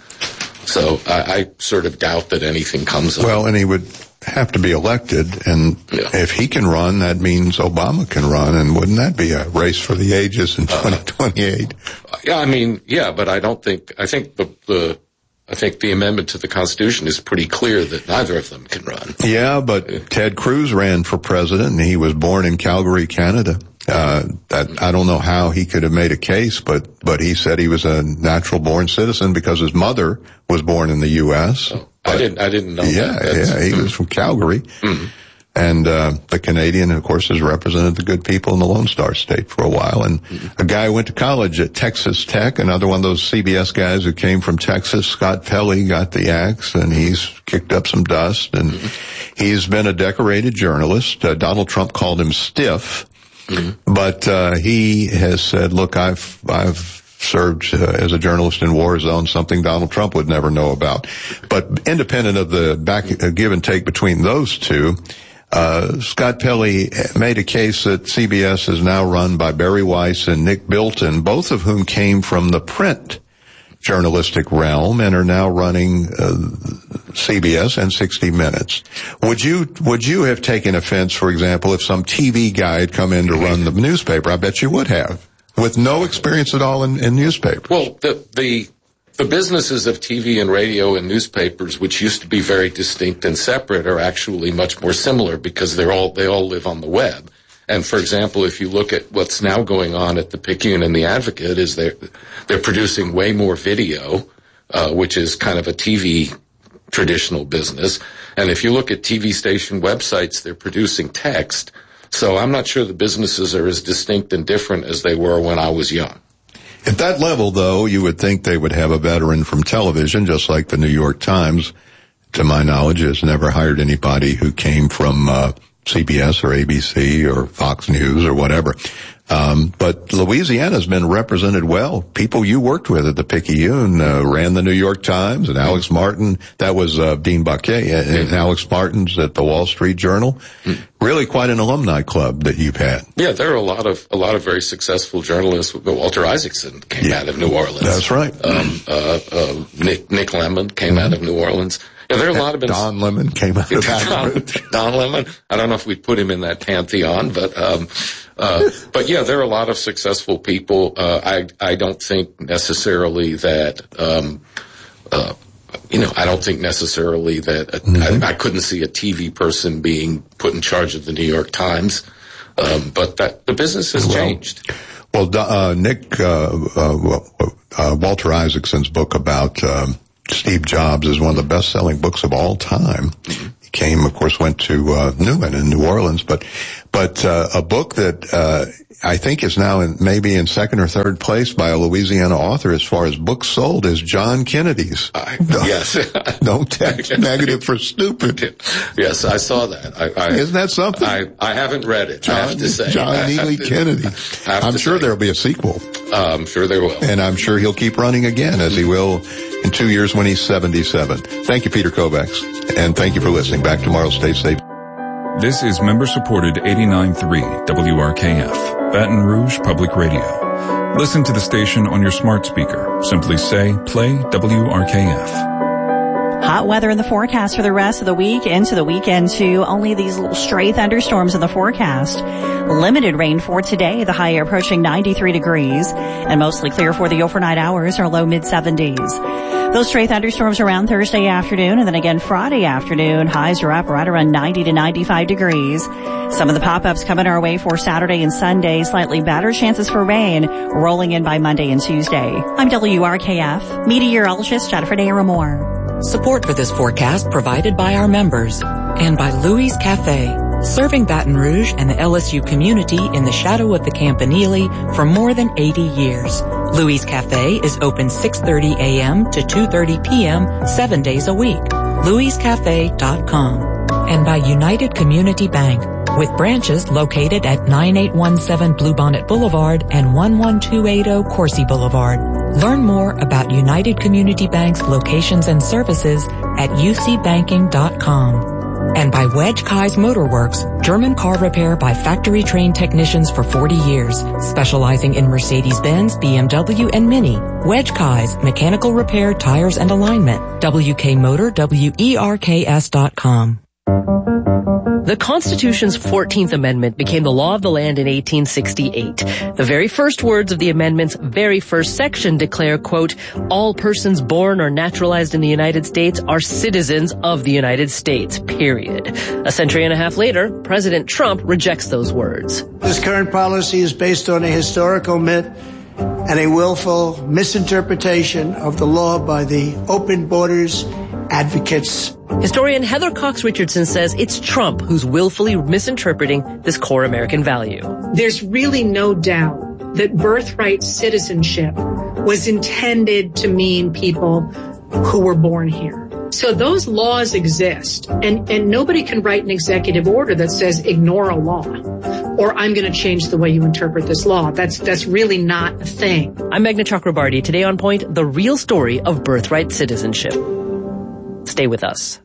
So I, I sort of doubt that anything comes up. Well, and he would have to be elected, and yeah. if he can run, that means Obama can run, and wouldn't that be a race for the ages in twenty twenty-eight? Uh, yeah, I mean, yeah, but I don't think, I think the, the, I think the amendment to the Constitution is pretty clear that neither of them can run. Yeah, but yeah. Ted Cruz ran for president, and he was born in Calgary, Canada. Uh, that, I don't know how he could have made a case, but, but he said he was a natural born citizen because his mother was born in the U S Oh, I didn't, I didn't know yeah, that. That's, yeah, he mm. was from Calgary. Mm. And, uh, the Canadian, of course, has represented the good people in the Lone Star State for a while. And mm. a guy who went to college at Texas Tech, another one of those C B S guys who came from Texas, Scott Pelley, got the axe, and he's kicked up some dust. And mm. he's been a decorated journalist. Uh, Donald Trump called him stiff. Mm-hmm. But uh he has said, look, I've I've served uh, as a journalist in war zones, something Donald Trump would never know about. But independent of the back uh, give and take between those two, uh Scott Pelley made a case that C B S is now run by Barry Weiss and Nick Bilton, both of whom came from the print journalistic realm and are now running uh, C B S and sixty minutes. Would you would you have taken offense, for example, if some T V guy had come in to run the newspaper? I bet you would have, with no experience at all in, in newspapers. Well, the the the businesses of T V and radio and newspapers, which used to be very distinct and separate, are actually much more similar because they're all they all live on the web. And for example, if you look at what's now going on at the Picayune and the Advocate, is they're, they're producing way more video, uh, which is kind of a T V traditional business. And if you look at T V station websites, they're producing text. So I'm not sure the businesses are as distinct and different as they were when I was young. At that level, though, you would think they would have a veteran from television, just like the New York Times, to my knowledge, has never hired anybody who came from, uh, C B S or A B C or Fox News or whatever. Um, but Louisiana's been represented well. People you worked with at the Picayune uh, ran the New York Times, and Alex Martin, that was uh, Dean Baquet, and, and Alex Martin's at the Wall Street Journal. Really quite an alumni club that you've had. Yeah, there are a lot of a lot of very successful journalists. Walter Isaacson came yeah, out of New Orleans. That's right. Um, uh, uh, Nick Nick Lemon came mm-hmm. out of New Orleans. Yeah, there are a lot of Don Lemon came out of that. Don, Don Lemon. I don't know if we put him in that pantheon, but um, uh, but yeah, there are a lot of successful people. Uh, I I don't think necessarily that um, uh, you know I don't think necessarily that a, mm-hmm. I, I couldn't see a T V person being put in charge of the New York Times, um, but that the business has well, changed. Well, uh, Nick uh, uh, uh, Walter Isaacson's book about um, Steve Jobs is one of the best-selling books of all time. He came, of course, went to uh, Newman in New Orleans, but but uh, a book that uh, I think is now in, maybe in second or third place by a Louisiana author as far as books sold is John Kennedy's. I, yes. Don't text negative for stupid. Yes, I saw that. I, I, Isn't that something? I, I haven't read it, John, I have to say. John Neely Kennedy. I'm sure there'll be a sequel. Uh, I'm sure there will. And I'm sure he'll keep running again, as he will in two years when he's seventy-seven. Thank you, Peter Kovacs. And thank you for listening. Back tomorrow. Stay safe. This is member-supported eighty-nine point three W R K F, Baton Rouge Public Radio. Listen to the station on your smart speaker. Simply say, play W R K F. Hot weather in the forecast for the rest of the week into the weekend too. Only these little stray thunderstorms in the forecast. Limited rain for today, the high approaching ninety-three degrees, and mostly clear for the overnight hours or low mid seventies. Those stray thunderstorms around Thursday afternoon and then again Friday afternoon. Highs are up right around ninety to ninety-five degrees. Some of the pop-ups coming our way for Saturday and Sunday. Slightly better chances for rain rolling in by Monday and Tuesday. I'm W R K F meteorologist Jennifer Naramore. Support for this forecast provided by our members and by Louis Cafe, serving Baton Rouge and the L S U community in the shadow of the Campanile for more than eighty years. Louis Cafe is open six thirty a.m. to two thirty p.m. seven days a week. louis cafe dot com. And by United Community Bank, with branches located at nine eight one seven Bluebonnet Boulevard and one one two eight zero Corsi Boulevard. Learn more about United Community Bank's locations and services at u c banking dot com. And by Wedge Kai's Motorworks, German car repair by factory-trained technicians for forty years, specializing in Mercedes-Benz, B M W, and Mini. Wedge Kai's mechanical repair, tires, and alignment. W K Motor, W E R K S dot com. The Constitution's fourteenth Amendment became the law of the land in eighteen sixty-eight. The very first words of the amendment's very first section declare, quote, all persons born or naturalized in the United States are citizens of the United States, period. A century and a half later, President Trump rejects those words. This current policy is based on a historical myth and a willful misinterpretation of the law by the open borders advocates. Historian Heather Cox Richardson says it's Trump who's willfully misinterpreting this core American value. There's really no doubt that birthright citizenship was intended to mean people who were born here. So those laws exist, and, and nobody can write an executive order that says ignore a law, or I'm going to change the way you interpret this law. That's that's really not a thing. I'm Meghna Chakrabarty. Today on Point, the real story of birthright citizenship. Stay with us.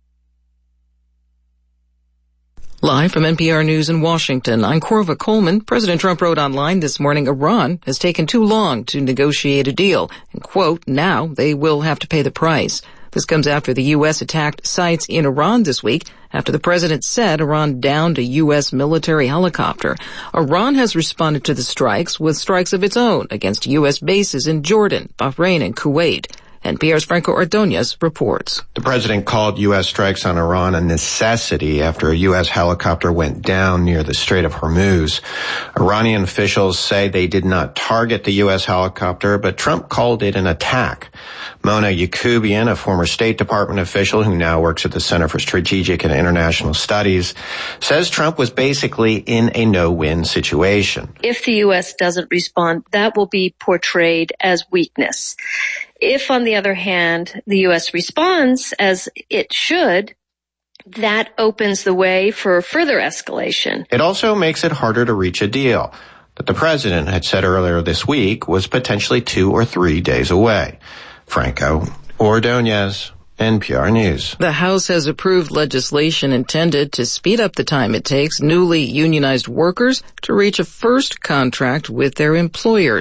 Live from N P R News in Washington, I'm Corva Coleman. President Trump wrote online this morning, Iran has taken too long to negotiate a deal. And, quote, now they will have to pay the price. This comes after the U S attacked sites in Iran this week, after the president said Iran downed a U S military helicopter. Iran has responded to the strikes with strikes of its own against U S bases in Jordan, Bahrain, and Kuwait. N P R's Franco Ordonez reports. The president called U S strikes on Iran a necessity after a U S helicopter went down near the Strait of Hormuz. Iranian officials say they did not target the U S helicopter, but Trump called it an attack. Mona Yacoubian, a former State Department official who now works at the Center for Strategic and International Studies, says Trump was basically in a no-win situation. If the U S doesn't respond, that will be portrayed as weakness. If, on the other hand, the U S responds as it should, that opens the way for further escalation. It also makes it harder to reach a deal that the president had said earlier this week was potentially two or three days away. Franco Ordonez, N P R News. The House has approved legislation intended to speed up the time it takes newly unionized workers to reach a first contract with their employers.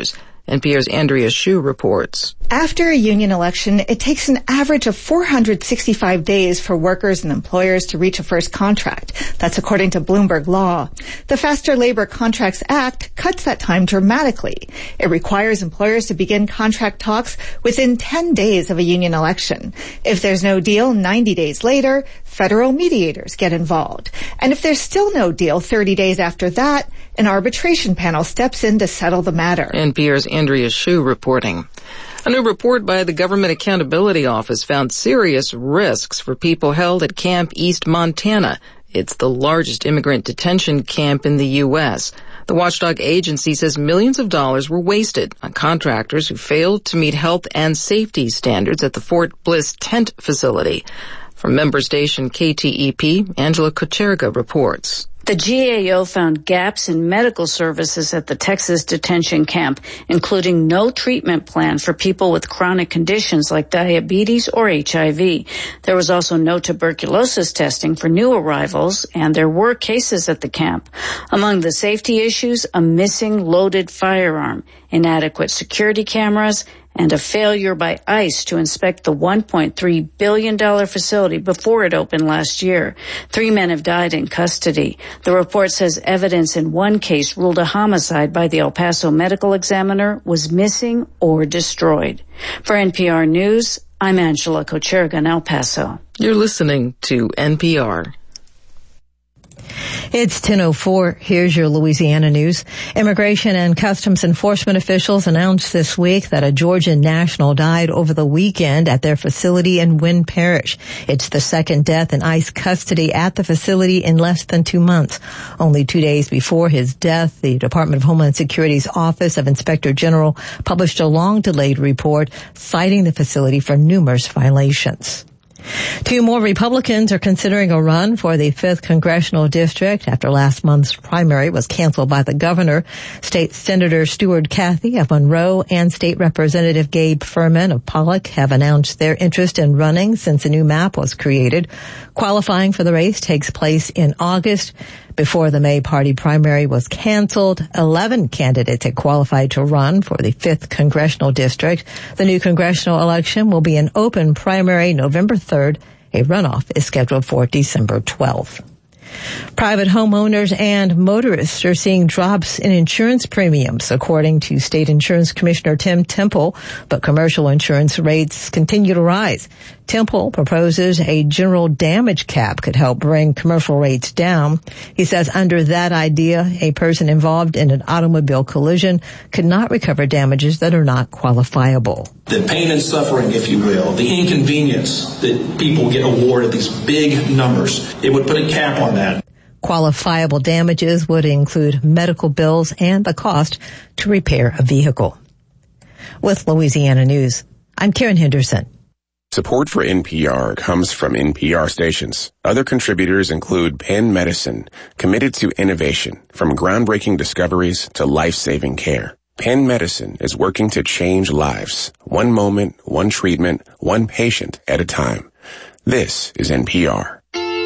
N P R's Andrea Hsu reports. After a union election, it takes an average of four hundred sixty-five days for workers and employers to reach a first contract. That's according to Bloomberg Law. The Faster Labor Contracts Act cuts that time dramatically. It requires employers to begin contract talks within ten days of a union election. If there's no deal ninety days later, federal mediators get involved. And if there's still no deal thirty days after that, an arbitration panel steps in to settle the matter. N P R's Andrea Hsu reporting. A new report by the Government Accountability Office found serious risks for people held at Camp East Montana. It's the largest immigrant detention camp in the U S. The watchdog agency says millions of dollars were wasted on contractors who failed to meet health and safety standards at the Fort Bliss tent facility. From member station K T E P, Angela Kocherga reports. The G A O found gaps in medical services at the Texas detention camp, including no treatment plan for people with chronic conditions like diabetes or H I V. There was also no tuberculosis testing for new arrivals, and there were cases at the camp. Among the safety issues, a missing loaded firearm, inadequate security cameras, and a failure by ICE to inspect the one point three billion dollars facility before it opened last year. Three men have died in custody. The report says evidence in one case ruled a homicide by the El Paso medical examiner was missing or destroyed. For N P R News, I'm Angela Kocherga in El Paso. You're listening to N P R. It's ten oh four. Here's your Louisiana news. Immigration and Customs Enforcement officials announced this week that a Georgia national died over the weekend at their facility in Wynn Parish. It's the second death in ICE custody at the facility in less than two months. Only two days before his death, the Department of Homeland Security's Office of Inspector General published a long-delayed report citing the facility for numerous violations. Two more Republicans are considering a run for the fifth Congressional District after last month's primary was canceled by the governor. State Senator Stuart Cathy of Monroe and State Representative Gabe Furman of Pollock have announced their interest in running since a new map was created. Qualifying for the race takes place in August. Before the May party primary was canceled, eleven candidates had qualified to run for the fifth Congressional District. The new congressional election will be an open primary November third. A runoff is scheduled for December twelfth. Private homeowners and motorists are seeing drops in insurance premiums, according to State Insurance Commissioner Tim Temple, but commercial insurance rates continue to rise. Temple proposes a general damage cap could help bring commercial rates down. He says under that idea, a person involved in an automobile collision could not recover damages that are not qualifiable. The pain and suffering, if you will, the inconvenience that people get awarded these big numbers, it would put a cap on that. Qualifiable damages would include medical bills and the cost to repair a vehicle. With Louisiana News, I'm Karen Henderson. Support for N P R comes from N P R stations. Other contributors include Penn Medicine, committed to innovation, from groundbreaking discoveries to life-saving care. Penn Medicine is working to change lives, one moment, one treatment, one patient at a time. This is N P R.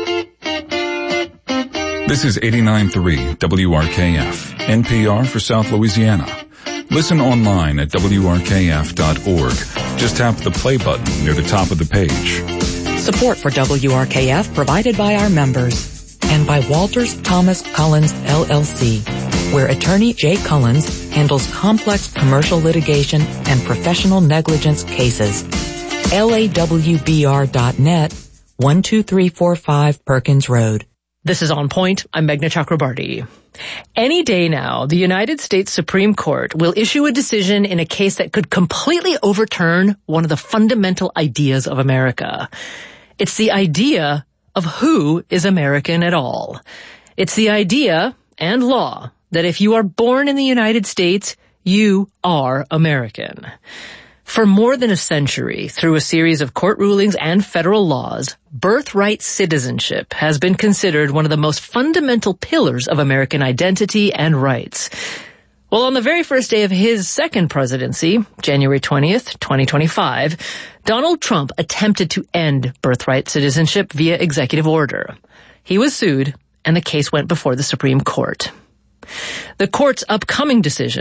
This is eighty-nine point three W R K F, N P R for South Louisiana. Listen online at W R K F dot org. Just tap the play button near the top of the page. Support for W R K F provided by our members and by Walters Thomas Collins L L C, where attorney Jay Collins handles complex commercial litigation and professional negligence cases. L A W B R dot net, one two three four five Perkins Road. This is On Point. I'm Meghna Chakrabarti. Any day now, the United States Supreme Court will issue a decision in a case that could completely overturn one of the fundamental ideas of America. It's the idea of who is American at all. It's the idea and law that if you are born in the United States, you are American. For more than a century, through a series of court rulings and federal laws, birthright citizenship has been considered one of the most fundamental pillars of American identity and rights. Well, on the very first day of his second presidency, January twentieth, twenty twenty-five, Donald Trump attempted to end birthright citizenship via executive order. He was sued, and the case went before the Supreme Court. The court's upcoming decision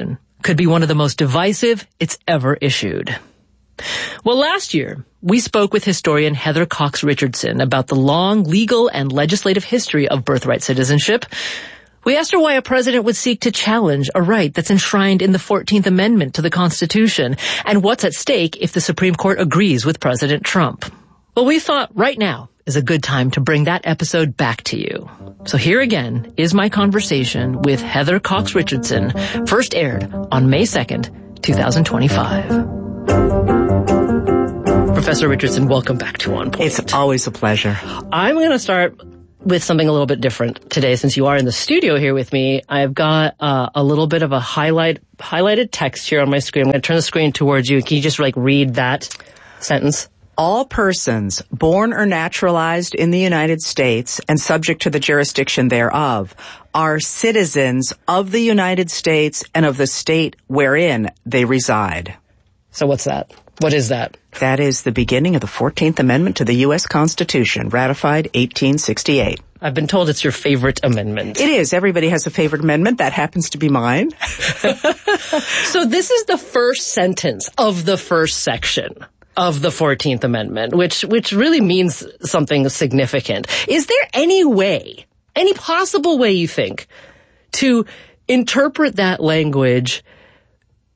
could be one of the most divisive it's ever issued. Well, last year, we spoke with historian Heather Cox Richardson about the long legal and legislative history of birthright citizenship. We asked her why a president would seek to challenge a right that's enshrined in the fourteenth Amendment to the Constitution, and what's at stake if the Supreme Court agrees with President Trump. Well, we thought right now is a good time to bring that episode back to you. So here again is my conversation with Heather Cox Richardson, first aired on May second, twenty twenty-five. Professor Richardson, welcome back to On Point. It's always a pleasure. I'm going to start with something a little bit different today, since you are in the studio here with me. I've got uh, a little bit of a highlight highlighted text here on my screen. I'm going to turn the screen towards you. Can you just like read that sentence? All persons born or naturalized in the United States and subject to the jurisdiction thereof are citizens of the United States and of the state wherein they reside. So what's that? What is that? That is the beginning of the fourteenth Amendment to the U S Constitution, ratified eighteen sixty-eight. I've been told it's your favorite amendment. It is. Everybody has a favorite amendment. That happens to be mine. So this is the first sentence of the first section of the fourteenth Amendment, which which really means something significant. Is there any way, any possible way you think, to interpret that language